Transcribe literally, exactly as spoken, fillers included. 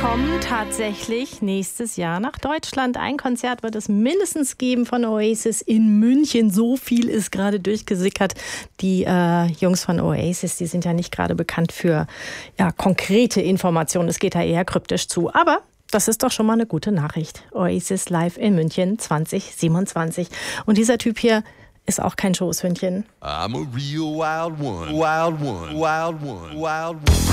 kommen tatsächlich nächstes Jahr nach Deutschland. Ein Konzert wird es mindestens geben von Oasis in München. So viel ist gerade durchgesickert. Die äh, Jungs von Oasis, die sind ja nicht gerade bekannt für ja, konkrete Informationen. Es geht da eher kryptisch zu. Aber das ist doch schon mal eine gute Nachricht. Oasis live in München zwanzig siebenundzwanzig. Und dieser Typ hier ist auch kein Schoßhündchen. I'm a real wild one, wild one, wild one, wild one.